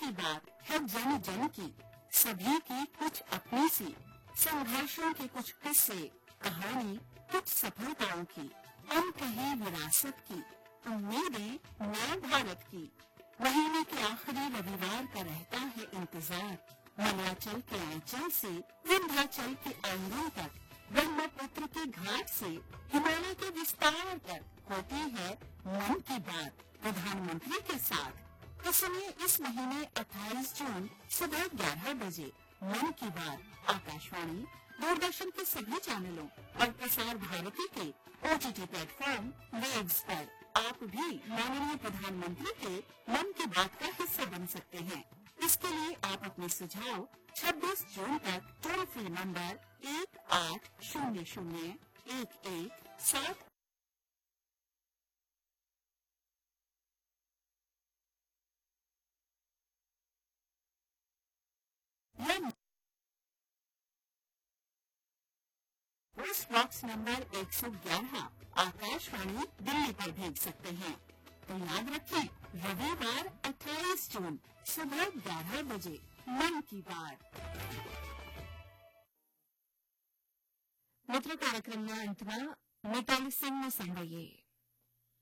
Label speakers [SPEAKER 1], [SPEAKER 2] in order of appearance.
[SPEAKER 1] की बात है जन जन की, सभी की कुछ अपनी सी, संघर्षों के कुछ किस्से, कहानी कुछ सफलताओं की, अनकही विरासत की, उम्मीदें नए भारत की। महीने के आखिरी रविवार का रहता है इंतजार, मलयाचल के आंचल से विंध्याचल के आंगन तक, ब्रह्मपुत्र के घाट से हिमालय के विस्तार तक होती है मन की बात प्रधानमंत्री के साथ। तो सुनिए इस महीने 28 जून सुबह 11 बजे मन की बात आकाशवाणी, दूरदर्शन के सभी चैनलों और प्रसार भारती के OTT प्लेटफॉर्म वेव्स पर। आप भी माननीय प्रधानमंत्री के मन की बात का हिस्सा बन सकते हैं। इसके लिए आप अपने सुझाव 26 जून तक toll free number 18001117 post box number 111 Akashvani Delhi पर भेज सकते हैं। तो याद रखें, रविवार 28 जून सुबह 11 बजे मन की बात। मित्र कार्यक्रमના અંતમાં મિતાલી સિંહને સાંભળીએ।